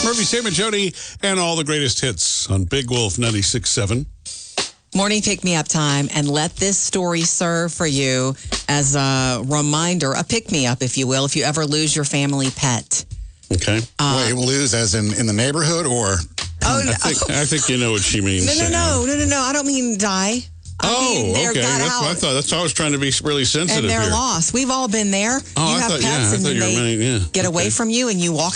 Murphy, Sam, and Jody, and all the greatest hits on Big Wolf 96.7. Morning pick-me-up time, and let this story serve for you as a reminder, a pick-me-up, if you will, if you ever lose your family pet. Okay. Wait, lose as in the neighborhood, or? I think you know what she means. No. I don't mean die. Okay. That's what I thought. That's why I was trying to be really sensitive and they're here. lost. We've all been there. Oh, you have pets and they get away from you, and you walk